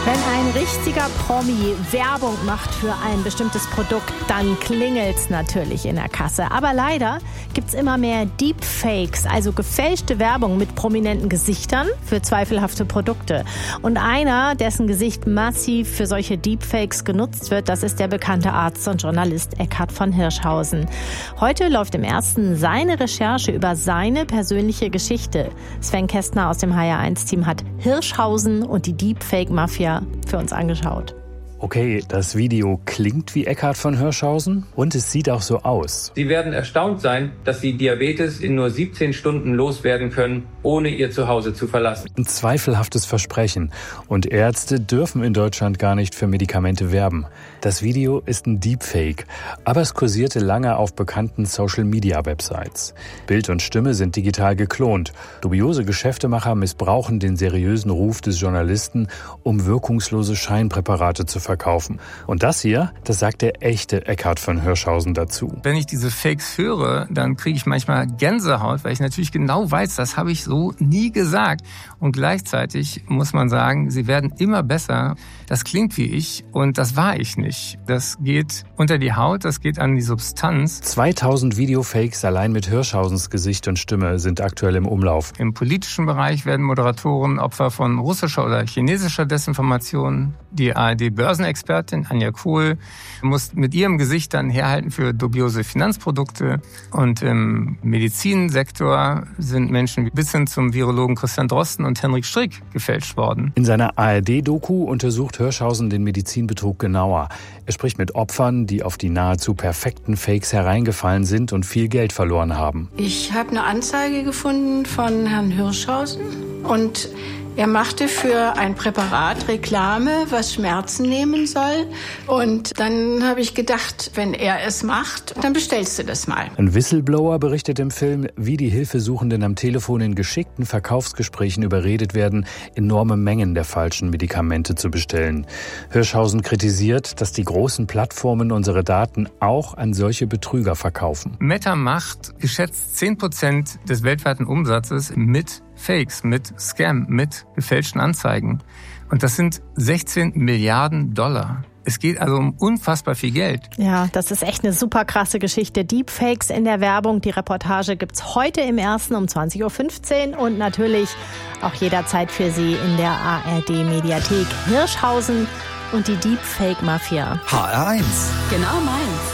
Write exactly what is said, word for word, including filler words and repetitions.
Wenn ein richtiger Promi Werbung macht für ein bestimmtes Produkt, dann klingelt's natürlich in der Kasse. Aber leider gibt's immer mehr Deepfakes, also gefälschte Werbung mit prominenten Gesichtern für zweifelhafte Produkte. Und einer, dessen Gesicht massiv für solche Deepfakes genutzt wird, das ist der bekannte Arzt und Journalist Eckhard von Hirschhausen. Heute läuft im Ersten seine Recherche über seine persönliche Geschichte. Sven Kästner aus dem H R eins Team hat Hirschhausen und die Deepfake-Mafia für uns angeschaut. Okay, das Video klingt wie Eckhard von Hirschhausen und es sieht auch so aus. Sie werden erstaunt sein, dass Sie Diabetes in nur siebzehn Stunden loswerden können, ohne Ihr Zuhause zu verlassen. Ein zweifelhaftes Versprechen. Und Ärzte dürfen in Deutschland gar nicht für Medikamente werben. Das Video ist ein Deepfake, aber es kursierte lange auf bekannten Social-Media-Websites. Bild und Stimme sind digital geklont. Dubiose Geschäftemacher missbrauchen den seriösen Ruf des Journalisten, um wirkungslose Scheinpräparate zu verkaufen. Und das hier, das sagt der echte Eckhard von Hirschhausen dazu. Wenn ich diese Fakes höre, dann kriege ich manchmal Gänsehaut, weil ich natürlich genau weiß, das habe ich so nie gesagt. Und gleichzeitig muss man sagen, sie werden immer besser. Das klingt wie ich und das war ich nicht. Das geht unter die Haut, das geht an die Substanz. zweitausend Videofakes allein mit Hirschhausens Gesicht und Stimme sind aktuell im Umlauf. Im politischen Bereich werden Moderatoren Opfer von russischer oder chinesischer Desinformation. Die A R D-Börsenexpertin Anja Kohl muss mit ihrem Gesicht dann herhalten für dubiose Finanzprodukte. Und im Medizinsektor sind Menschen bis hin zum Virologen Christian Drosten und Henrik Strick gefälscht worden. In seiner A R D-Doku untersucht Hirschhausen den Medizinbetrug genauer. Er spricht mit Opfern, die auf die nahezu perfekten Fakes hereingefallen sind und viel Geld verloren haben. Ich habe eine Anzeige gefunden von Herrn Hirschhausen und er machte für ein Präparat Reklame, was Schmerzen nehmen soll. Und dann habe ich gedacht, wenn er es macht, dann bestellst du das mal. Ein Whistleblower berichtet im Film, wie die Hilfesuchenden am Telefon in geschickten Verkaufsgesprächen überredet werden, enorme Mengen der falschen Medikamente zu bestellen. Hirschhausen kritisiert, dass die großen Plattformen unsere Daten auch an solche Betrüger verkaufen. Meta macht geschätzt zehn Prozent des weltweiten Umsatzes mit Fakes, mit Scam, mit gefälschten Anzeigen. Und das sind sechzehn Milliarden Dollar. Es geht also um unfassbar viel Geld. Ja, das ist echt eine super krasse Geschichte. Deepfakes in der Werbung. Die Reportage gibt's heute im Ersten um zwanzig Uhr fünfzehn und natürlich auch jederzeit für Sie in der A R D-Mediathek. Hirschhausen und die Deepfake-Mafia. H R eins. Genau meins.